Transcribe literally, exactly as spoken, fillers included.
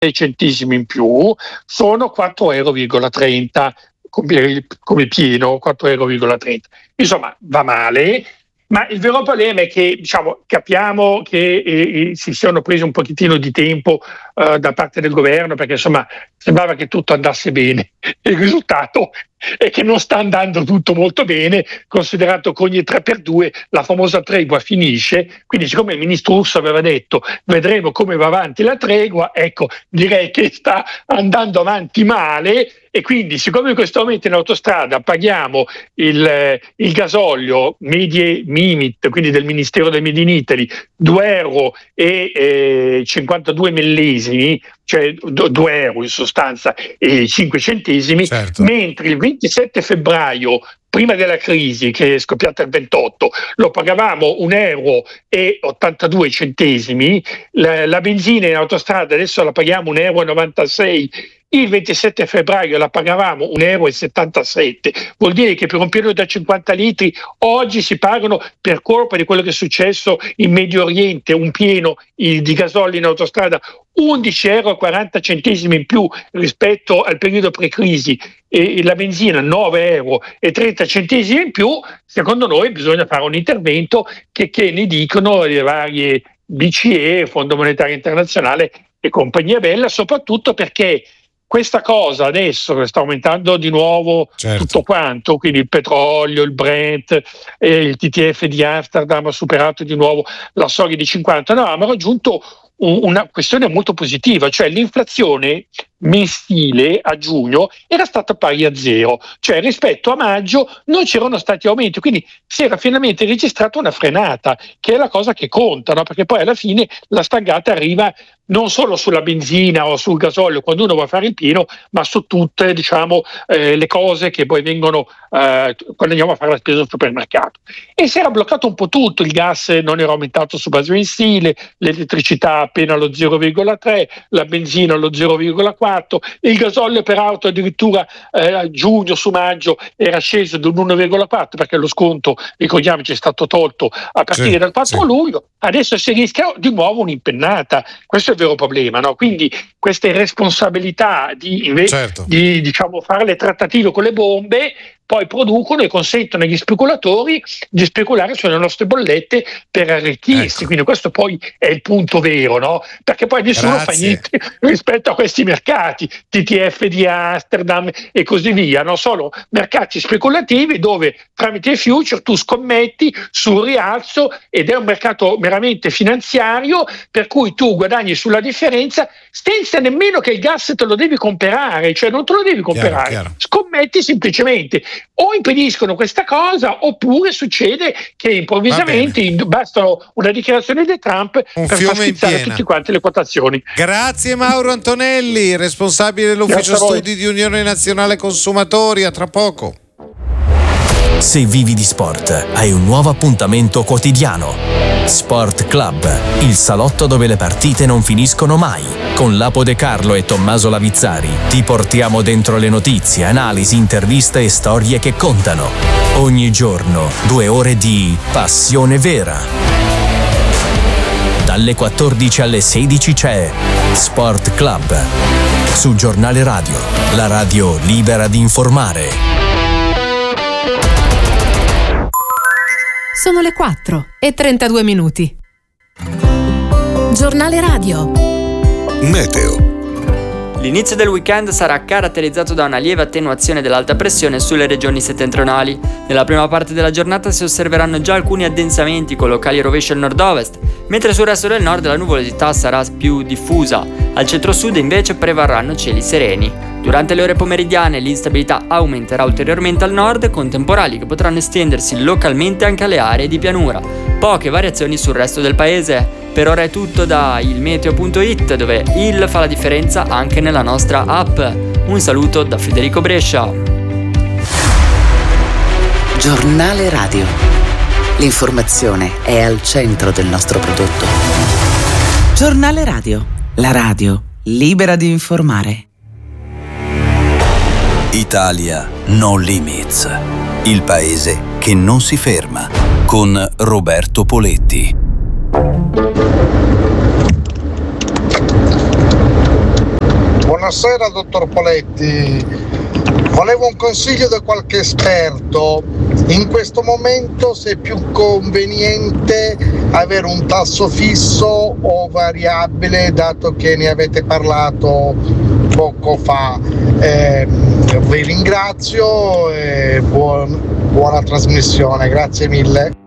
centesimi in più sono quattro euro virgola trenta come, come pieno, quattro euro virgola trenta. Insomma, va male. Ma il vero problema è che, diciamo, capiamo che eh, si siano presi un pochettino di tempo eh, da parte del governo, perché insomma sembrava che tutto andasse bene. Il risultato è che non sta andando tutto molto bene, considerato che ogni tre per due la famosa tregua finisce. Quindi, siccome il ministro Urso aveva detto vedremo come va avanti la tregua, ecco, direi che sta andando avanti male. E quindi, siccome in questo momento in autostrada paghiamo il, il gasolio medie Mimit, quindi del Ministero del Made in Italy, due euro e cinquantadue millesimi, cioè due euro in sostanza e cinque centesimi, certo. Mentre il ventisette febbraio, prima della crisi che è scoppiata il ventotto, lo pagavamo un euro e ottantadue centesimi, la, la benzina in autostrada adesso la paghiamo un euro e novantasei. Il ventisette febbraio la pagavamo un euro e settantasette, vuol dire che per un pieno da cinquanta litri oggi si pagano, per colpa di quello che è successo in Medio Oriente, un pieno di gasolio in autostrada undici euro e quaranta centesimi in più rispetto al periodo pre-crisi, e la benzina nove euro e trenta centesimi in più. Secondo noi bisogna fare un intervento che, che ne dicono le varie B C E, Fondo Monetario Internazionale e compagnia bella, soprattutto perché questa cosa adesso sta aumentando di nuovo, certo. Tutto quanto, quindi il petrolio, il Brent, eh, il T T F di Amsterdam ha superato di nuovo la soglia di cinquanta. No, abbiamo raggiunto un, una questione molto positiva, cioè l'inflazione mensile a giugno era stata pari a zero, cioè rispetto a maggio non c'erano stati aumenti, quindi si era finalmente registrata una frenata, che è la cosa che conta, no? Perché poi alla fine la stangata arriva non solo sulla benzina o sul gasolio quando uno va a fare il pieno, ma su tutte, diciamo, eh, le cose che poi vengono eh, quando andiamo a fare la spesa al supermercato. E si era bloccato un po' tutto, il gas non era aumentato su base mensile, l'elettricità appena allo zero virgola tre, la benzina allo zero virgola quattro, il gasolio per auto addirittura eh, a giugno su maggio era sceso dall'uno virgola quattro perché lo sconto, ricordiamoci, è stato tolto a partire sì, dal quattro sì. luglio. Adesso si rischia di nuovo un'impennata. Questo è il vero problema, no? Quindi queste responsabilità di, invece, certo. di diciamo, fare le trattative con le bombe poi producono e consentono agli speculatori di speculare sulle nostre bollette per arricchirsi. Ecco. Quindi questo poi è il punto vero, no? Perché poi nessuno Grazie. fa niente rispetto a questi mercati, T T F di Amsterdam e così via, no? Sono mercati speculativi dove tramite i future tu scommetti sul rialzo, ed è un mercato meramente finanziario per cui tu guadagni sulla differenza senza nemmeno che il gas te lo devi comprare, cioè non te lo devi comprare, chiaro, chiaro. Scommetti semplicemente. O impediscono questa cosa, oppure succede che improvvisamente basta una dichiarazione di Trump un per far schizzare tutti quanti le quotazioni. Grazie Mauro Antonelli, responsabile dell'Ufficio Studi di Unione Nazionale Consumatori. A tra poco. Se vivi di sport, hai un nuovo appuntamento quotidiano. Sport Club, il salotto dove le partite non finiscono mai. Con Lapo De Carlo e Tommaso Lavizzari ti portiamo dentro le notizie, analisi, interviste e storie che contano. Ogni giorno due ore di passione vera. Dalle quattordici alle sedici c'è Sport Club su Giornale Radio, la radio libera di informare. Sono le quattro e trentadue minuti. Giornale Radio. Meteo. L'inizio del weekend sarà caratterizzato da una lieve attenuazione dell'alta pressione sulle regioni settentrionali. Nella prima parte della giornata si osserveranno già alcuni addensamenti con locali rovesci al nord-ovest, mentre sul resto del nord la nuvolosità sarà più diffusa. Al centro-sud invece prevarranno cieli sereni. Durante le ore pomeridiane l'instabilità aumenterà ulteriormente al nord, con temporali che potranno estendersi localmente anche alle aree di pianura. Poche variazioni sul resto del paese. Per ora è tutto da il meteo punto it, dove il fa la differenza anche nella nostra app. Un saluto da Federico Brescia. Giornale Radio. L'informazione è al centro del nostro prodotto. Giornale Radio. La radio libera di informare. Italia No Limits. Il paese che non si ferma. Con Roberto Poletti. Buonasera dottor Poletti, volevo un consiglio da qualche esperto. In questo momento se è più conveniente avere un tasso fisso o variabile, dato che ne avete parlato poco fa. Eh, vi ringrazio e buon, buona trasmissione, grazie mille.